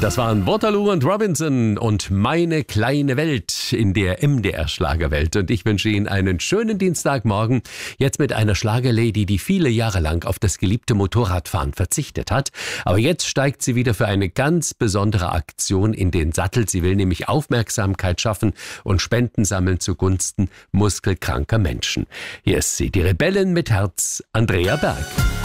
Das waren Waterloo und Robinson und Meine kleine Welt in der MDR-Schlagerwelt. Und ich wünsche Ihnen einen schönen Dienstagmorgen. Jetzt mit einer Schlagerlady, die viele Jahre lang auf das geliebte Motorradfahren verzichtet hat. Aber jetzt steigt sie wieder für eine ganz besondere Aktion in den Sattel. Sie will nämlich Aufmerksamkeit schaffen und Spenden sammeln zugunsten muskelkranker Menschen. Hier ist sie, die Rebellin mit Herz, Andrea Berg.